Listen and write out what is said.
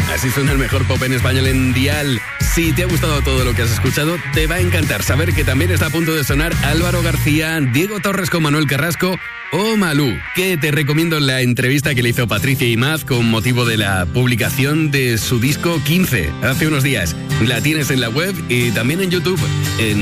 Así suena el mejor pop en español en Dial. Si te ha gustado todo lo que has escuchado, te va a encantar saber que también está a punto de sonar Álvaro García, Diego Torres con Manuel Carrasco o Malú, que te recomiendo la entrevista que le hizo Patricia Imaz con motivo de la publicación de su disco 15 hace unos días. La tienes en la web y también en YouTube, en